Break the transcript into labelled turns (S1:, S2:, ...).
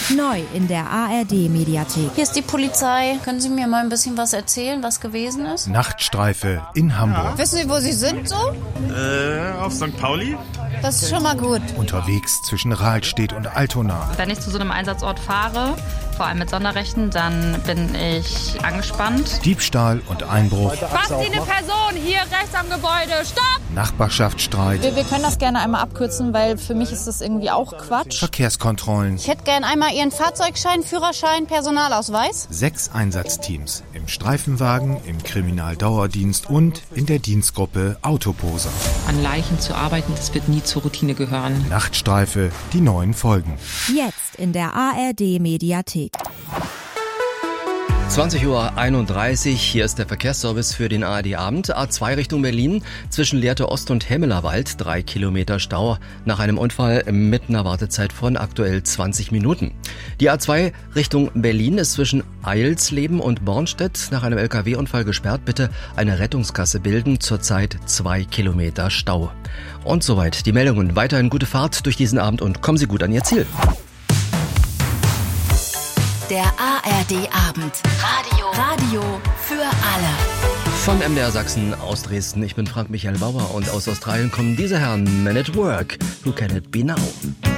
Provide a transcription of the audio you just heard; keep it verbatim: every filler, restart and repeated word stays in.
S1: Neu in der A R D-Mediathek.
S2: Hier ist die Polizei. Können Sie mir mal ein bisschen was erzählen, was gewesen ist?
S3: Nachtstreife in Hamburg.
S4: Wissen Sie, wo Sie sind so?
S5: Äh, auf Sankt Pauli.
S4: Das ist schon mal gut.
S3: Unterwegs zwischen Rahlstedt und Altona.
S6: Wenn ich zu so einem Einsatzort fahre, vor allem mit Sonderrechten, dann bin ich angespannt.
S3: Diebstahl und Einbruch.
S6: Was, Sie eine Person hier rechts am Gebäude? Stopp!
S3: Nachbarschaftsstreit.
S4: Wir, wir können das gerne einmal abkürzen, weil für mich ist das irgendwie auch Quatsch.
S3: Verkehrskontrollen.
S2: Ich hätte gern einmal Ihren Fahrzeugschein, Führerschein, Personalausweis.
S3: Sechs Einsatzteams. Im Streifenwagen, im Kriminaldauerdienst und in der Dienstgruppe Autoposer.
S7: An Leichen zu arbeiten, das wird nie zur Routine gehören.
S3: Nachtstreife, die neuen Folgen.
S1: Jetzt in der A R D-Mediathek.
S8: zwanzig Uhr einunddreißig, hier ist der Verkehrsservice für den A R D-Abend. A zwei Richtung Berlin, zwischen Lehrte Ost und Hemmelerwald, drei Kilometer Stau nach einem Unfall mit einer Wartezeit von aktuell zwanzig Minuten. Die A zwei Richtung Berlin ist zwischen Eilsleben und Bornstedt nach einem L K W-Unfall gesperrt. Bitte eine Rettungskasse bilden, zurzeit zwei Kilometer Stau. Und soweit die Meldungen. Weiterhin gute Fahrt durch diesen Abend und kommen Sie gut an Ihr Ziel.
S1: Der A R D-Abend. Radio. Radio für alle.
S8: Von M D R Sachsen aus Dresden. Ich bin Frank Michael Bauer und aus Australien kommen diese Herren Men at Work. Who can it be now?